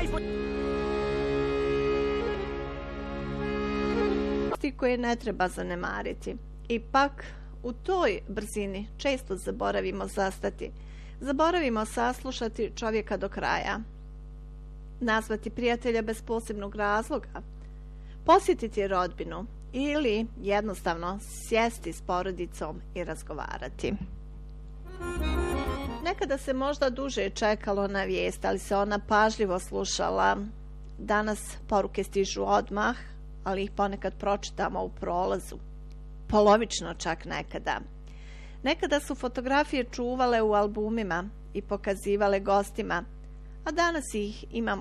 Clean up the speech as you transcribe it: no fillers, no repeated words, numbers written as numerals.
koje ne treba zanemariti. Ipak, u toj brzini često zaboravimo zastati. Zaboravimo saslušati čovjeka do kraja. Nazvati prijatelja bez posebnog razloga. Posjetiti rodbinu ili jednostavno sjesti s porodicom i razgovarati. Nekada se možda duže čekalo na vijest, ali se ona pažljivo slušala. Danas poruke stižu odmah, ali ih ponekad pročitamo u prolazu. Polovično čak nekada. Nekada su fotografije čuvale u albumima i pokazivale gostima, a danas ih imamo